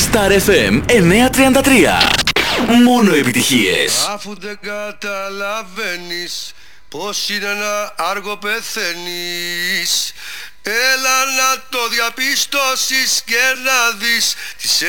Star FM 933. Μόνο επιτυχίες. Αφού δεν καταλαβαίνεις πως είναι να άργο πεθαίνεις, έλα να το διαπιστώσεις και να δεις τι σε